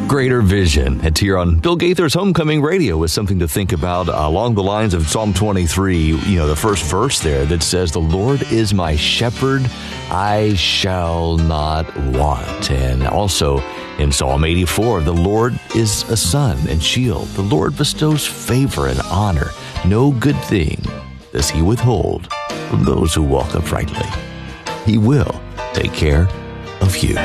Greater Vision. It's here on Bill Gaither's Homecoming Radio with something to think about along the lines of Psalm 23, the first verse there that says, "The Lord is my shepherd, I shall not want." And also in Psalm 84, "The Lord is a sun and shield. The Lord bestows favor and honor. No good thing does he withhold from those who walk uprightly." He will take care of you.